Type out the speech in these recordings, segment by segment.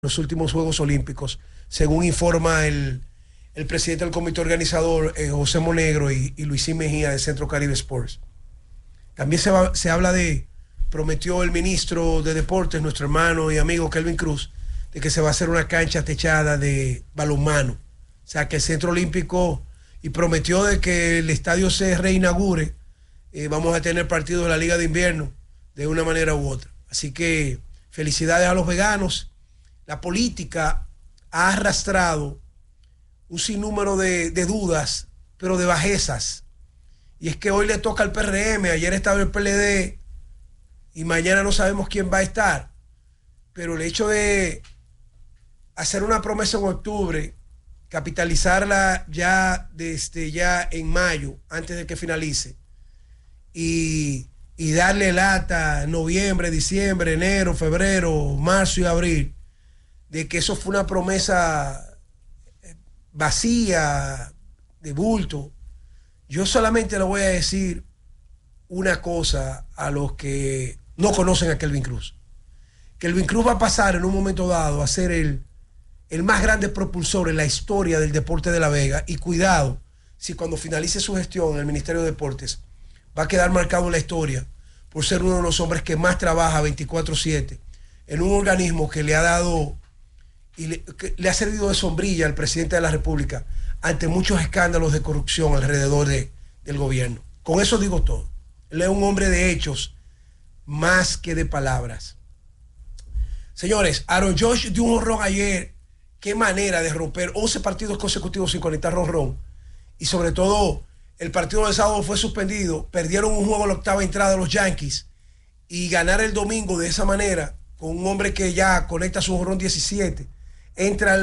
los últimos Juegos Olímpicos, según informa el presidente del comité organizador, José Monegro y Luisín Mejía de Centro Caribe Sports. También se habla prometió el ministro de Deportes, nuestro hermano y amigo Kelvin Cruz, de que se va a hacer una cancha techada de balonmano. O sea, que el Centro Olímpico, y prometió de que el estadio se reinaugure, vamos a tener partidos de la Liga de Invierno de una manera u otra. Así que felicidades a los veganos. La política ha arrastrado un sinnúmero de dudas, pero de bajezas. Y es que hoy le toca al PRM, ayer estaba el PLD y mañana no sabemos quién va a estar. Pero el hecho de hacer una promesa en octubre, capitalizarla ya en mayo, antes de que finalice, y darle lata noviembre, diciembre, enero, febrero, marzo y abril, de que eso fue una promesa vacía, de bulto. Yo solamente le voy a decir una cosa a los que no conocen a Kelvin Cruz. Kelvin Cruz va a pasar en un momento dado a ser el más grande propulsor en la historia del deporte de La Vega, y cuidado si cuando finalice su gestión en el Ministerio de Deportes va a quedar marcado en la historia por ser uno de los hombres que más trabaja 24/7 en un organismo que le ha dado y le ha servido de sombrilla al presidente de la República ante muchos escándalos de corrupción alrededor del gobierno. Con eso digo todo. Él es un hombre de hechos más que de palabras. Señores, Aaron Judge dio un jonrón ayer. Qué manera de romper 11 partidos consecutivos sin conectar jonrón. Y sobre todo, el partido del sábado fue suspendido. Perdieron un juego a la octava entrada los Yankees. Y ganar el domingo de esa manera, con un hombre que ya conecta su jonrón 17, entra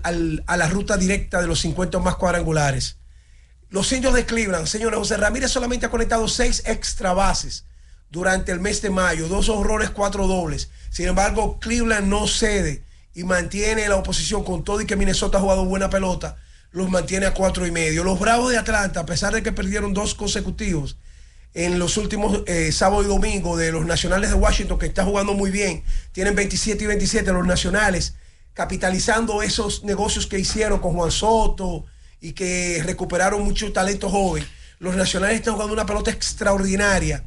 a la ruta directa de los 50 más cuadrangulares. Los Indios de Cleveland, señores, José Ramírez solamente ha conectado 6 extra bases durante el mes de mayo, 2 honrones, 4 dobles. Sin embargo, Cleveland no cede y mantiene la oposición, con todo y que Minnesota ha jugado buena pelota, los mantiene a 4.5. Los Bravos de Atlanta, a pesar de que perdieron 2 consecutivos en los últimos sábado y domingo de los Nacionales de Washington, que está jugando muy bien, tienen 27 y 27 los Nacionales, capitalizando esos negocios que hicieron con Juan Soto y que recuperaron mucho talento joven. Los Nacionales están jugando una pelota extraordinaria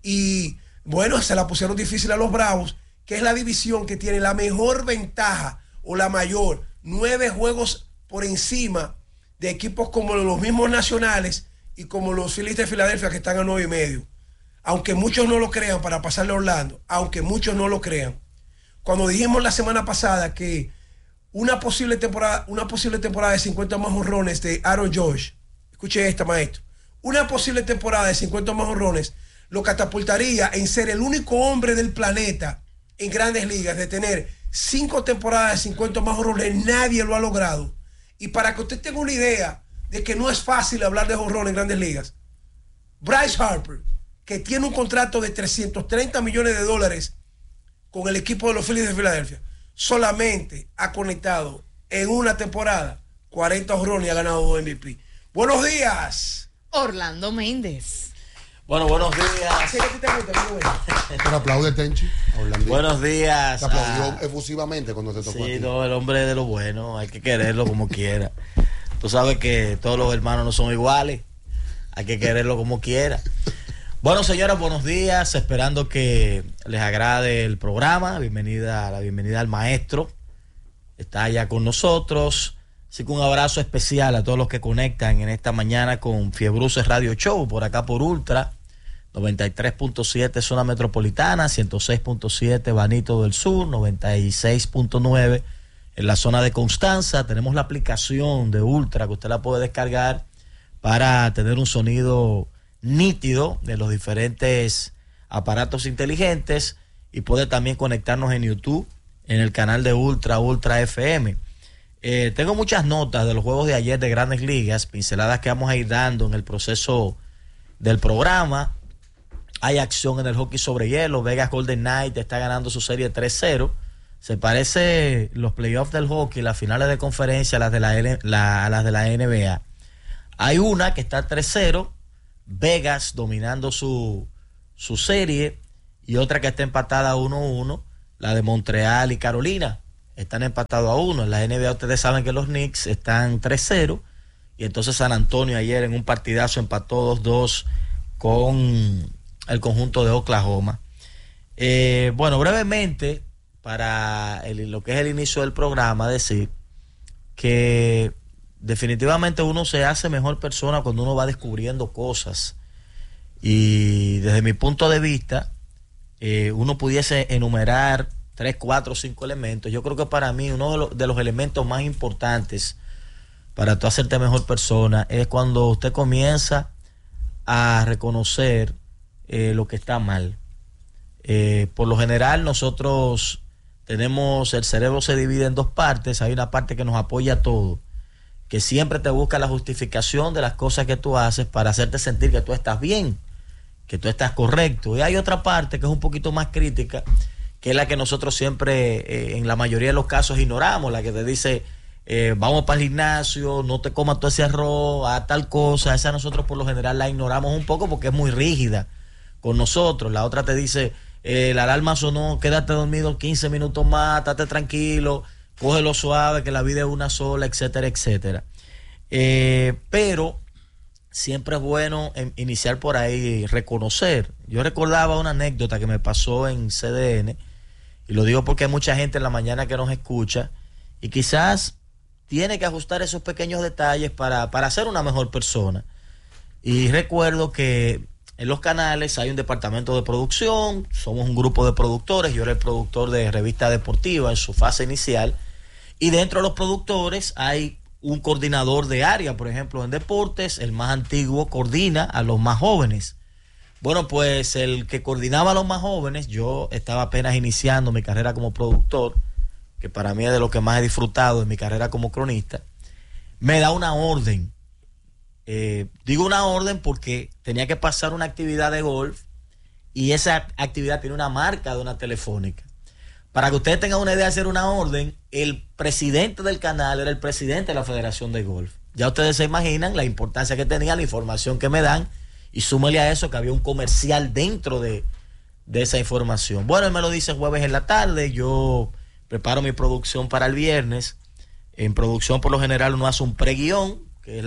y bueno, se la pusieron difícil a los Bravos, que es la división que tiene la mejor ventaja o la mayor, 9 juegos por encima de equipos como los mismos Nacionales y como los Phillies de Filadelfia, que están a 9.5. Aunque muchos no lo crean, para pasarle a Orlando, aunque muchos no lo crean, cuando dijimos la semana pasada que una posible temporada de 50 más jonrones de Aaron Judge, escuche esta, maestro, una posible temporada de 50 más jonrones lo catapultaría en ser el único hombre del planeta en Grandes Ligas de tener 5 temporadas de 50 más jonrones. Nadie lo ha logrado. Y para que usted tenga una idea de que no es fácil hablar de jonrones en Grandes Ligas, Bryce Harper, que tiene un contrato de $330 millones con el equipo de los Phillies de Filadelfia, solamente ha conectado en una temporada 40 jonrones y ha ganado 2 MVP. Buenos días, Orlando Méndez. Bueno, buenos días. ¿Así que a ti te gusta? Pero aplaude, Tenchi. Buenos días. Se aplaudió efusivamente cuando te tocó. Sí, no, el hombre de lo bueno, hay que quererlo como quiera. Tú sabes que todos los hermanos no son iguales, hay que quererlo como quiera. Bueno, señoras, buenos días, esperando que les agrade el programa. La bienvenida al maestro, está allá con nosotros. Así que un abrazo especial a todos los que conectan en esta mañana con Fiebruces Radio Show, por acá por Ultra 93.7 zona metropolitana, 106.7 Banito del Sur, 96.9 en la zona de Constanza. Tenemos la aplicación de Ultra que usted la puede descargar para tener un sonido nítido de los diferentes aparatos inteligentes, y puede también conectarnos en YouTube en el canal de Ultra FM. Tengo muchas notas de los juegos de ayer de Grandes Ligas, pinceladas que vamos a ir dando en el proceso del programa. Hay acción en el hockey sobre hielo. Vegas Golden Knight está ganando su serie 3-0. Se parece los playoffs del hockey, las finales de conferencia, a las de la NBA. Hay una que está 3-0, Vegas dominando su serie, y otra que está empatada 1-1, la de Montreal y Carolina. están empatados a 1. En la NBA ustedes saben que los Knicks están 3-0 y entonces San Antonio ayer en un partidazo empató 2-2 con el conjunto de Oklahoma. Bueno, brevemente, para lo que es el inicio del programa, decir que definitivamente uno se hace mejor persona cuando uno va descubriendo cosas. Y desde mi punto de vista, uno pudiese enumerar 3, 4, 5 elementos. Yo creo que para mí uno de los elementos más importantes para tú hacerte mejor persona es cuando usted comienza a reconocer lo que está mal. Por lo general nosotros tenemos, el cerebro se divide en 2 partes. Hay una parte que nos apoya a todo, que siempre te busca la justificación de las cosas que tú haces para hacerte sentir que tú estás bien, que tú estás correcto. Y hay otra parte que es un poquito más crítica, que es la que nosotros siempre, en la mayoría de los casos, ignoramos, la que te dice, vamos para el gimnasio, no te comas todo ese arroz, haz tal cosa. Esa nosotros por lo general la ignoramos un poco porque es muy rígida con nosotros. La otra te dice, la alarma sonó, quédate dormido 15 minutos más, estate tranquilo, cógelo suave, que la vida es una sola, etcétera, etcétera. Pero siempre es bueno iniciar por ahí, reconocer. Yo recordaba una anécdota que me pasó en CDN, y lo digo porque hay mucha gente en la mañana que nos escucha y quizás tiene que ajustar esos pequeños detalles para ser una mejor persona. Y recuerdo que en los canales hay un departamento de producción, somos un grupo de productores, yo era el productor de Revista Deportiva en su fase inicial, y dentro de los productores hay un coordinador de área. Por ejemplo, en deportes, el más antiguo coordina a los más jóvenes. Bueno, pues el que coordinaba a los más jóvenes, yo estaba apenas iniciando mi carrera como productor, que para mí es de lo que más he disfrutado en mi carrera como cronista, me da una orden. Digo una orden porque tenía que pasar una actividad de golf y esa actividad tiene una marca de una telefónica. Para que ustedes tengan una idea de hacer una orden, el presidente del canal era el presidente de la Federación de Golf. Ya ustedes se imaginan la importancia que tenía, la información que me dan, y súmele a eso que había un comercial dentro de esa información. Bueno, él me lo dice jueves en la tarde, yo preparo mi producción para el viernes. En producción por lo general uno hace un preguión, que es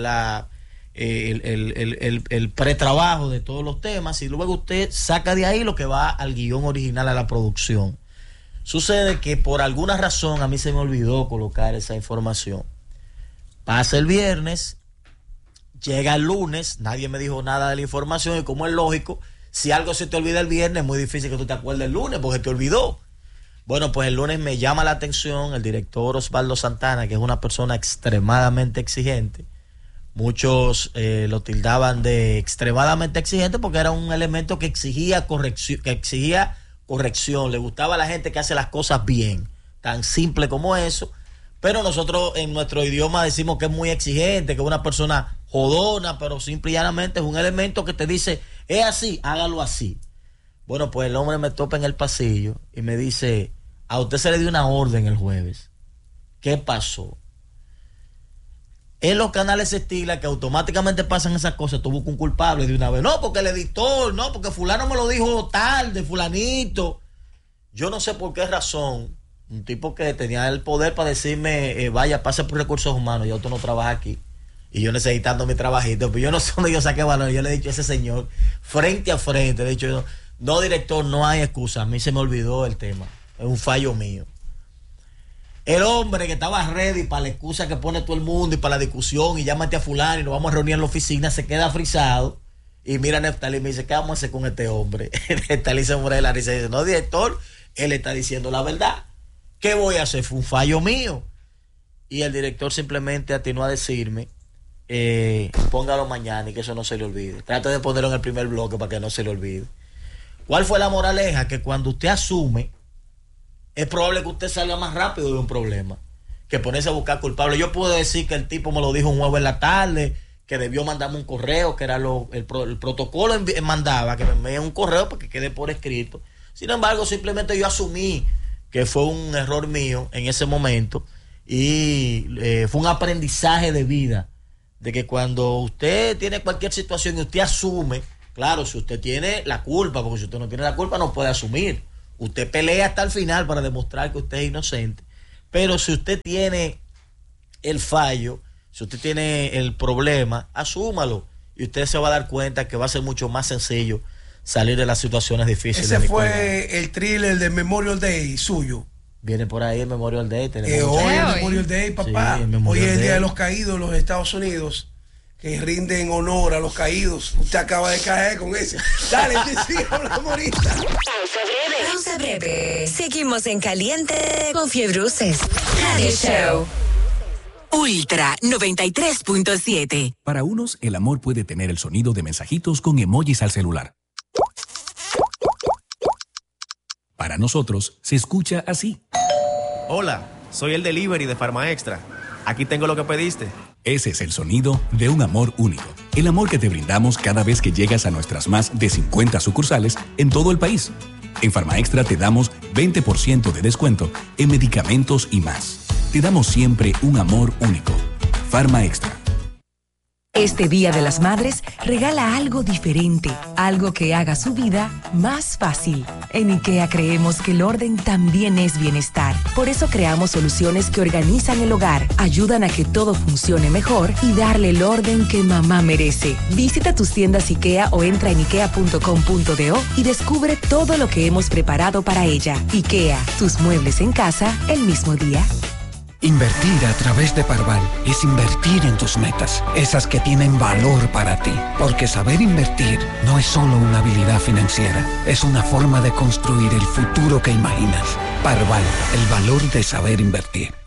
el pretrabajo de todos los temas, y luego usted saca de ahí lo que va al guión original, a la producción. Sucede que por alguna razón a mí se me olvidó colocar esa información. Pasa el viernes, llega el lunes, nadie me dijo nada de la información, y como es lógico, si algo se te olvida el viernes, es muy difícil que tú te acuerdes el lunes porque te olvidó. Bueno, pues el lunes me llama la atención el director Osvaldo Santana, que es una persona extremadamente exigente. Muchos lo tildaban de extremadamente exigente porque era un elemento que exigía corrección. Le gustaba a la gente que hace las cosas bien, tan simple como eso. Pero nosotros en nuestro idioma decimos que es muy exigente, que es una persona jodona, pero simple y llanamente es un elemento que te dice, es así, hágalo así. Bueno, pues el hombre me topa en el pasillo y me dice, a usted se le dio una orden el jueves. ¿Qué pasó? En los canales se estila que automáticamente pasan esas cosas, tú buscas un culpable de una vez. No, porque el editor, no, porque fulano me lo dijo tarde, fulanito. Yo no sé por qué razón, un tipo que tenía el poder para decirme, vaya, pase por recursos humanos, ya usted no trabaja aquí. Y yo necesitando mi trabajito, pero yo no sé dónde yo saqué valor. Yo le he dicho a ese señor, frente a frente, le he dicho, no, director, no hay excusa, a mí se me olvidó el tema, es un fallo mío. El hombre que estaba ready para la excusa que pone todo el mundo y para la discusión y llámate a fulano y nos vamos a reunir en la oficina, se queda frisado y mira a Neftalí y me dice, ¿qué vamos a hacer con este hombre? Neftalí se muere de la risa y dice, no, director, él está diciendo la verdad. ¿Qué voy a hacer? Fue un fallo mío. Y el director simplemente atinó a decirme, póngalo mañana y que eso no se le olvide. Trate de ponerlo en el primer bloque para que no se le olvide. ¿Cuál fue la moraleja? Que cuando usted asume, es probable que usted salga más rápido de un problema que ponerse a buscar culpables. Yo puedo decir que el tipo me lo dijo un jueves en la tarde, que debió mandarme un correo, que era el protocolo mandaba que me envíe un correo para que quede por escrito. Sin embargo, simplemente yo asumí que fue un error mío en ese momento y fue un aprendizaje de vida, de que cuando usted tiene cualquier situación y usted asume, claro, si usted tiene la culpa, porque si usted no tiene la culpa no puede asumir. Usted pelea hasta el final para demostrar que usted es inocente. Pero si usted tiene el fallo, si usted tiene el problema, asúmalo. Y usted se va a dar cuenta que va a ser mucho más sencillo salir de las situaciones difíciles. Ese fue el thriller de Memorial Day suyo. Viene por ahí el Memorial Day. Hoy es el Memorial Day, papá. Sí, Memorial hoy es el Day. Día de los Caídos en los Estados Unidos, que rinden honor a los caídos. Usted acaba de caer con ese. Dale, te sigue hablando ahorita. Pausa breve. Seguimos en caliente con Fiebruces Radio Show. Ultra 93.7. Para unos, el amor puede tener el sonido de mensajitos con emojis al celular. Para nosotros, se escucha así. Hola, soy el delivery de Farma Extra. Aquí tengo lo que pediste. Ese es el sonido de un amor único. El amor que te brindamos cada vez que llegas a nuestras más de 50 sucursales en todo el país. En Farma Extra te damos 20% de descuento en medicamentos y más. Te damos siempre un amor único. Farma Extra. Este Día de las Madres, regala algo diferente, algo que haga su vida más fácil. En IKEA creemos que el orden también es bienestar. Por eso creamos soluciones que organizan el hogar, ayudan a que todo funcione mejor y darle el orden que mamá merece. Visita tus tiendas IKEA o entra en ikea.com.do y descubre todo lo que hemos preparado para ella. IKEA, tus muebles en casa el mismo día. Invertir a través de Parval es invertir en tus metas, esas que tienen valor para ti. Porque saber invertir no es solo una habilidad financiera, es una forma de construir el futuro que imaginas. Parval, el valor de saber invertir.